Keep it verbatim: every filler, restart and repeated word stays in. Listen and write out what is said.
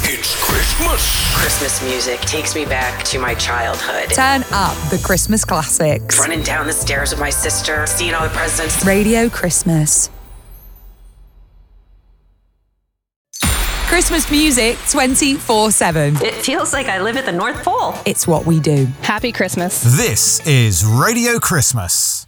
It's Christmas. Christmas music takes me back to my childhood. Turn up the Christmas classics. Running down the stairs with my sister, seeing all the presents. Radio Christmas. Christmas music twenty-four seven. It feels like I live at the North Pole. It's what we do. Happy Christmas. This is Radio Christmas.